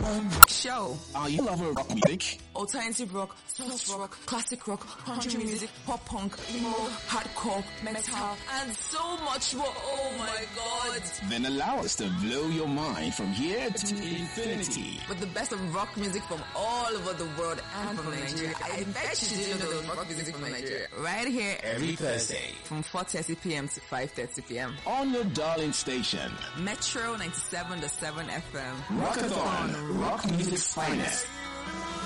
Show. Are you a lover of rock music? Alternative rock, soft rock, classic rock, country music, pop punk, emo, hardcore, metal, and so much more. Oh my God. Then allow us to blow your mind from here to infinity. With the best of rock music from all over the world and from Nigeria. I bet you didn't know there was rock music from Nigeria. Right here Every Thursday from 4:30 p.m. to 5:30 p.m. on your darling station. Metro 97.7 FM. Rockathon, rock music's finest.